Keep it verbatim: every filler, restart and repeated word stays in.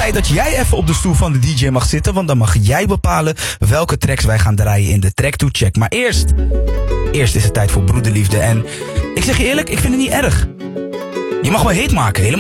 tijd dat jij even op de stoel van de D J mag zitten. Want dan mag jij bepalen welke tracks wij gaan draaien in de Track to Check. Maar eerst, eerst is het tijd voor broederliefde. En ik zeg je eerlijk, ik vind het niet erg. Je mag wel hit maken, helemaal